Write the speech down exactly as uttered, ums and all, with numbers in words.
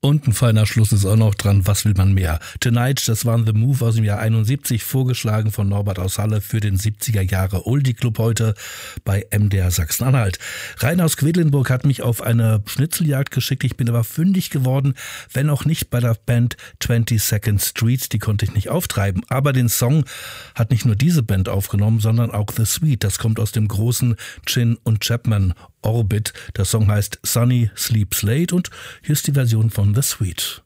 Und ein feiner Schluss ist auch noch dran, was will man mehr? Tonight, das war The Move aus dem Jahr einundsiebzig, vorgeschlagen von Norbert aus Halle für den siebziger Jahre Oldie Club heute bei M D R Sachsen-Anhalt. Rainer aus Quedlinburg hat mich auf eine Schnitzeljagd geschickt, ich bin aber fündig geworden, wenn auch nicht bei der Band twenty-second Street, die konnte ich nicht auftreiben, aber den Song hat nicht nur diese Band aufgenommen, sondern auch The Sweet, das kommt aus dem großen Chin und Chapman Orbit. Der Song heißt Sunny Sleeps Late und hier ist die Version von The Sweet.